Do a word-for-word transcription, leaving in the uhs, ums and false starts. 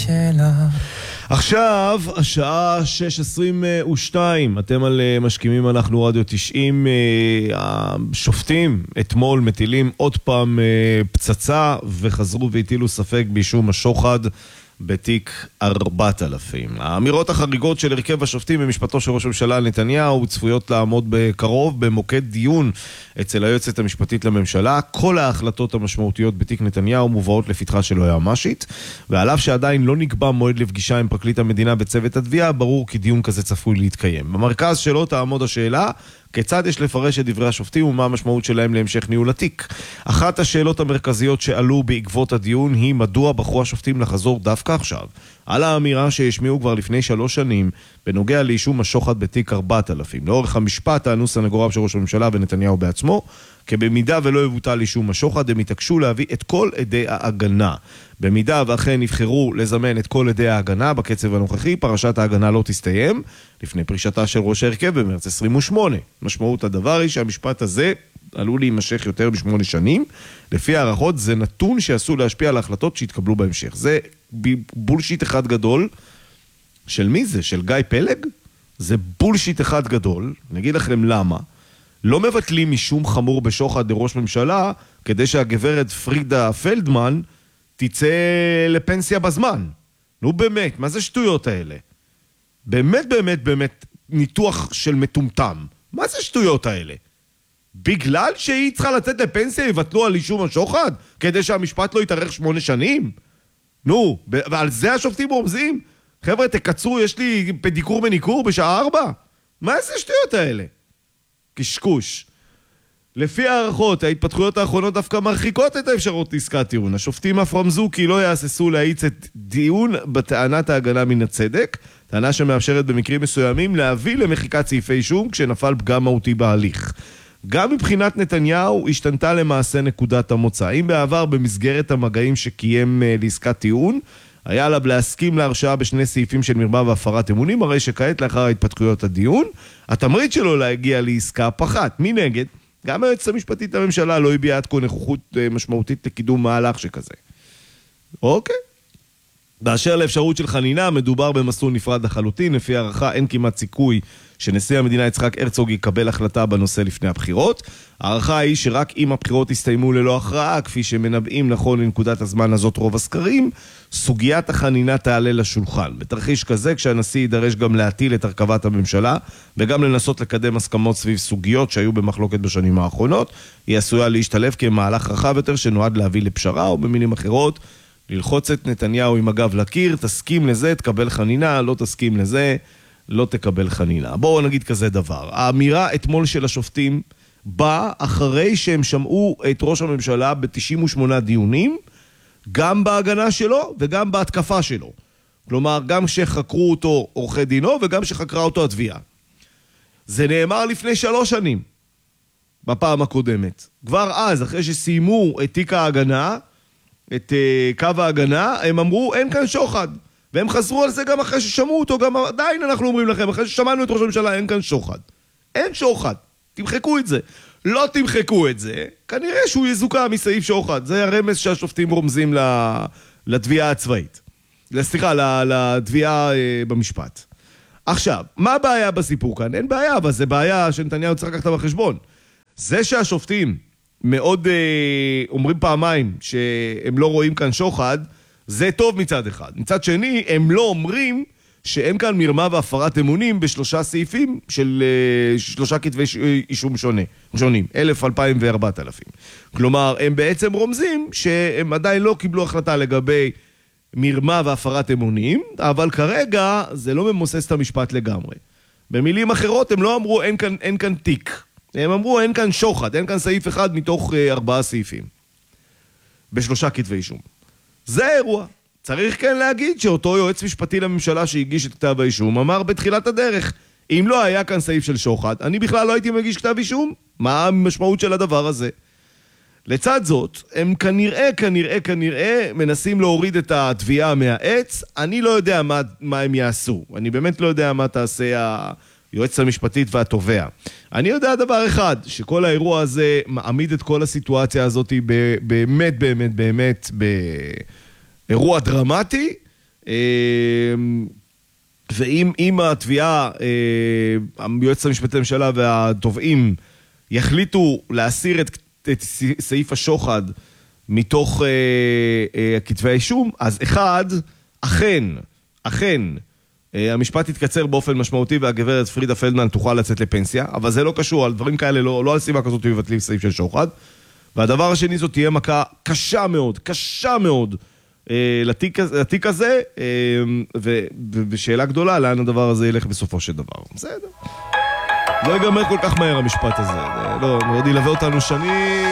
שאלה. עכשיו, השעה שש עשרים ושתיים, אתם על משכימים, אנחנו רדיו תשעים, השופטים אתמול מטילים עוד פעם פצצה וחזרו והטילו ספק באישום השוחד בתיק ארבעת אלפים. האמירות החריגות של הרכב השופטים במשפטו של ראש הממשלה נתניהו צפויות לעמוד בקרוב במוקד דיון אצל היועצת המשפטית לממשלה. כל ההחלטות המשמעותיות בתיק נתניהו מובאות לפתחה של היועמ"שית, ועל אף שעדיין לא נקבע מועד לפגישה עם פרקליט המדינה בצוות התביעה, ברור כי דיון כזה צפוי להתקיים. במרכז שלו תעמוד השאלה כיצד יש לפרש את דברי השופטים ומה המשמעות שלהם להמשך ניהול התיק. אחת השאלות המרכזיות שעלו בעקבות הדיון היא מדוע בחרו השופטים לחזור דווקא עכשיו על האמירה שהשמיעו כבר לפני שלוש שנים בנוגע לאישום השוחד בתיק ארבעת אלפים. לאורך המשפט טענו סנגוריו של ראש הממשלה ונתניהו בעצמו, כי במידה ולא יבוטל אישום השוחד, הם יתעקשו להביא את כל עדי ההגנה. במידה ואכן נבחרו לזמן את כל עדי ההגנה בקצב הנוכחי, פרשת ההגנה לא תסתיים לפני פרישתה של ראש ההרכב במרץ עשרים ושמונה. משמעות הדבר היא שהמשפט הזה עלול להימשך יותר בשמונה שנים. לפי הערכות זה נתון שעשוי להשפיע על ההחלטות שהתקבלו בהמשך. זה בולשיט אחד גדול. של מי זה? של גיא פלג? זה בולשיט אחד גדול. נגיד לכם למה. לא מבטלים משום חמור בשוחד לראש ממשלה כדי שהגברת פרידה פלדמן תצא לפנסיה בזמן. נו באמת, מה זה שטויות האלה? באמת באמת באמת ניתוח של מטומטם. מה זה שטויות האלה? בגלל שהיא צריכה לצאת לפנסיה יבטלו על אישום השוחד כדי שהמשפט לא יתארך שמונה שנים? נו, ועל זה השופטים רומזים? חבר'ה, תקצרו, יש לי פדיקור מניקור בשעה ארבע? מה זה שטויות האלה? קשקוש. לפי הערכות, ההתפתחויות האחרונות דווקא מרחיקות את האפשרות לעסקת טיעון. השופטים אף רמזו כי לא יאססו להאיץ את דיון בטענת ההגנה מן הצדק, טענה שמאפשרת במקרים מסוימים להביא למחיקת סעיפי אישום כשנפל פגם מהותי בהליך. גם מבחינת נתניהו השתנתה למעשה נקודת המוצא. אם בעבר במסגרת המגעים שקיים לעסקת טיעון, היה עליו להסכים להרשעה בשני סעיפים של מרמה והפרת אמונים, הרי שכעת לאחר ההתפתחויות הדיון, התמריץ שלו להגיע לעסקה פחת. מנגד, גם היועצת המשפטית לממשלה לא הביעה עד כה נוכחות משמעותית לקידום מהלך שכזה. אוקיי. באשר לאפשרות של חנינה, מדובר במסלול נפרד לחלוטין. לפי הערכה אין כמעט סיכוי שנשיא המדינה יצחק הרצוג יקבל החלטה בנושא לפני הבחירות. הערכה היא שרק אם הבחירות יסתיימו ללא הכרעה, כפי שמנבאים נכון לנקודת הזמן הזאת רוב הסקרים, סוגיית החנינה תעלה לשולחן. בתרחיש כזה, כשהנשיא יידרש גם להטיל את הרכבת הממשלה, וגם לנסות לקדם הסכמות סביב סוגיות שהיו במחלוקת בשנים האחרונות, היא עשויה להשתלב כמהלך רחב יותר שנועד להביא לפשרה, או במילים אחרות, ללחוץ את נתניהו עם הגב לקיר, תסכים לזה, תקבל חנינה, לא תסכים לזה, לא תקבל חנינה. בואו נגיד כזה דבר. האמירה אתמול של השופטים באה אחרי שהם שמעו את ראש הממשלה ב-תשעים ושמונה דיונים, גם בהגנה שלו וגם בהתקפה שלו. כלומר, גם שחקרו אותו עורכי דינו וגם שחקרה אותו התביעה. זה נאמר לפני שלוש שנים, בפעם הקודמת. כבר אז, אחרי שסיימו את תיק ההגנה, את uh, קו ההגנה, הם אמרו, אין כאן שוחד. והם חזרו על זה גם אחרי ששמעו אותו, גם עדיין אנחנו אומרים לכם, אחרי ששמענו את ראש הממשלה, אין כאן שוחד. אין שוחד. תמחקו את זה. לא תמחקו את זה, כנראה שהוא יזוקה מסעיף שוחד. זה הרמז שהשופטים רומזים לתביעה הצבאית. סליחה, לתביעה uh, במשפט. עכשיו, מה הבעיה בסיפור כאן? אין בעיה, אבל זה בעיה שנתניהו צריך לקחת בחשבון. זה שהשופטים מאוד אה, אומרים פעמיים שהם לא רואים כאן שוחד, זה טוב מצד אחד. מצד שני, הם לא אומרים שאין כאן מרמה והפרת אמונים בשלושה סעיפים של אה, שלושה כתבי אישום שונה, שונים, אלף, אלפיים וארבעת אלפים. כלומר, הם בעצם רומזים שהם עדיין לא קיבלו החלטה לגבי מרמה והפרת אמונים, אבל כרגע זה לא ממוסס את המשפט לגמרי. במילים אחרות, הם לא אמרו אין כאן, אין כאן תיק. הם אמרו, אין כאן שוחד, אין כאן סעיף אחד מתוך אה, ארבעה סעיפים. בשלושה כתבי אישום. זה האירוע. צריך כן להגיד שאותו יועץ משפטי לממשלה שהגיש את כתב האישום, אמר בתחילת הדרך, אם לא היה כאן סעיף של שוחד, אני בכלל לא הייתי מגיש כתב אישום. מה המשמעות של הדבר הזה? לצד זאת, הם כנראה, כנראה, כנראה מנסים להוריד את התביעה מהעץ. אני לא יודע מה, מה הם יעשו. אני באמת לא יודע מה תעשה ה... יועצת המשפטית והתובע. אני יודע דבר אחד, שכל האירוע הזה מעמיד את כל הסיטואציה הזאת באמת, באמת, באמת, באירוע דרמטי, ואם התביעה, היועצת המשפטית לממשלה והתובעים יחליטו להסיר את, את סעיף השוחד מתוך כתבי האישום, אז אחד, אכן, אכן, המשפט יתקצר באופן משמעותי והגברת פרידה פלדמן תוכל לצאת לפנסיה, אבל זה לא קשור, על דברים כאלה, לא, לא על סיבה כזאת מבטלים סעיף של שוחד. והדבר השני, זאת תהיה מכה קשה מאוד, קשה מאוד, לתיק, לתיק הזה, ובשאלה גדולה, לאן הדבר הזה ילך בסופו של דבר. בסדר. לא ייגמר כל כך מהר המשפט הזה. לא, עוד ילווה אותנו שנים.